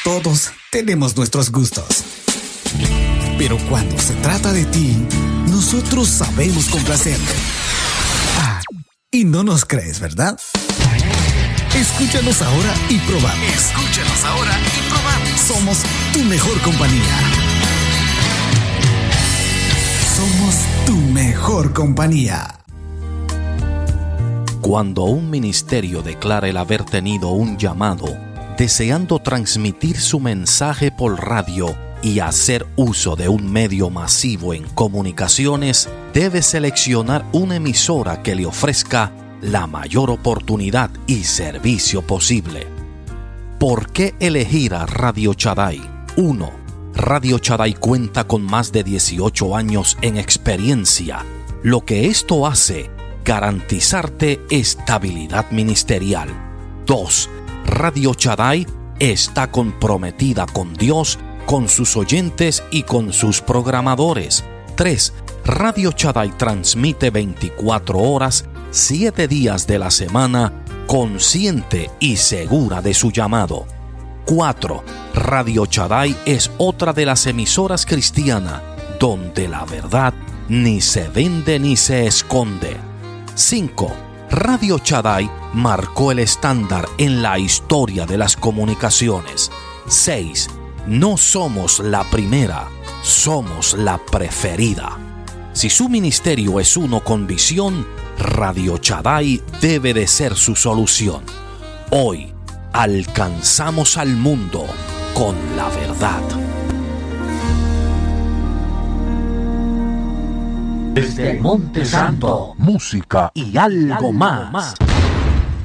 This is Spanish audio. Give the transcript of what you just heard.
Todos tenemos nuestros gustos. Pero cuando se trata de ti, nosotros sabemos complacerte. Ah, y no nos crees, ¿verdad? Escúchanos ahora y probamos. Escúchanos ahora y probamos. Somos tu mejor compañía. Somos tu mejor compañía. Cuando un ministerio declara el haber tenido un llamado, deseando transmitir su mensaje por radio y hacer uso de un medio masivo en comunicaciones, debe seleccionar una emisora que le ofrezca la mayor oportunidad y servicio posible. ¿Por qué elegir a Radio Shaddai? 1. Radio Shaddai cuenta con más de 18 años en experiencia, lo que esto hace garantizarte estabilidad ministerial. 2. Radio Shaddai está comprometida con Dios, con sus oyentes y con sus programadores. 3. Radio Shaddai transmite 24 horas, 7 días de la semana, consciente y segura de su llamado. 4. Radio Shaddai es otra de las emisoras cristianas donde la verdad ni se vende ni se esconde. 5. Radio Shaddai marcó el estándar en la historia de las comunicaciones. 6. No somos la primera, somos la preferida. Si su ministerio es uno con visión, Radio Shaddai debe de ser su solución. Hoy alcanzamos al mundo con la verdad. Desde el Monte Santo, música y algo más.